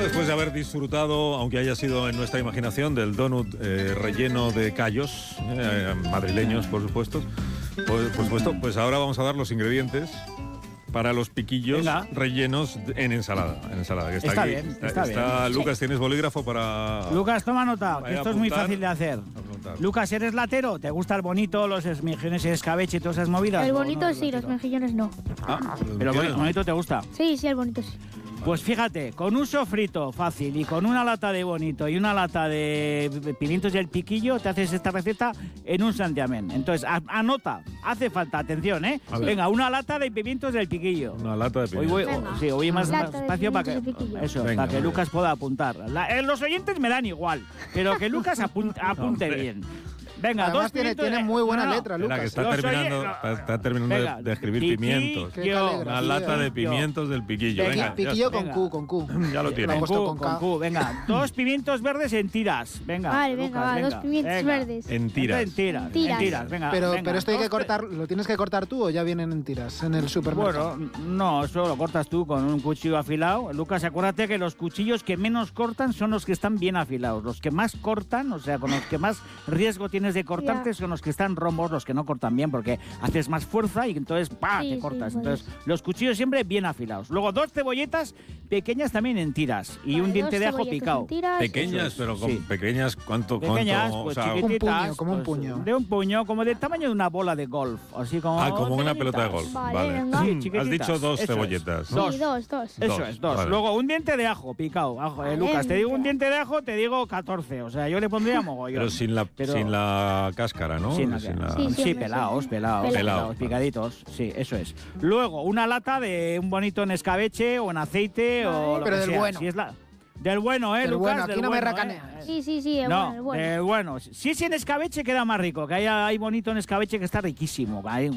después de haber disfrutado, aunque haya sido en nuestra imaginación, del donut relleno de callos, madrileños, por supuesto, pues ahora vamos a dar los ingredientes para los piquillos rellenos en ensalada. Que está aquí. Bien, está bien. Lucas, ¿tienes bolígrafo para...? Lucas, toma nota, que esto es muy fácil de hacer. Lucas, ¿eres latero? ¿Te gusta el bonito, los mejillones, el escabeche y todas esas movidas? El bonito sí, los mejillones no. ¿Pero el bonito te gusta? Sí, el bonito sí. Pues fíjate, con un sofrito fácil y con una lata de bonito y una lata de pimientos del piquillo, te haces esta receta en un santiamén. Entonces, anota, hace falta, atención, ¿eh? Venga, una lata de pimientos del piquillo. Una lata de pimientos. Hoy más espacio para que Lucas pueda apuntar. Los oyentes me dan igual, pero que Lucas apunte bien. Venga, además tiene muy buena letra, Lucas. Que está terminando de escribir pimientos. Una lata de pimientos del piquillo. Venga, piquillo con Q. Ya lo tiene. Con Q. Venga, 2 pimientos verdes en tiras. Venga. Vale, venga, 2 pimientos verdes. En tiras. Venga. Pero esto hay que cortar, ¿lo tienes que cortar tú o ya vienen en tiras en el supermercado? Bueno, no, eso lo cortas tú con un cuchillo afilado. Lucas, acuérdate que los cuchillos que menos cortan son los que están bien afilados. Los que más cortan, o sea, con los que más riesgo tienes de cortarte son los que están rombos, los que no cortan bien, porque haces más fuerza y entonces te cortas. Entonces, los cuchillos siempre bien afilados. Luego 2 cebolletas pequeñas también en tiras y un diente de ajo picado. Pequeñas, pero pequeñas, ¿cuánto? Pequeñas, pues chiquititas. Como un puño. De un puño, como del tamaño de una bola de golf. Así como como una pelota de golf. Vale. Has dicho 2 cebolletas. Sí, 2. Eso es, 2. Vale. Luego un diente de ajo picado. Lucas, te digo un diente de ajo, te digo 14. O sea, yo le pondría mogollón. Pero sin la cáscara, ¿no? Sí, pelados, picaditos. Sí, eso es. Luego, una lata de un bonito en escabeche o en aceite o lo pero que del sea. bueno. Si es del bueno, del Lucas. Bueno. Aquí no me racaneas. Sí, el bueno. Del bueno. Si es en escabeche queda más rico, que hay bonito en escabeche que está riquísimo.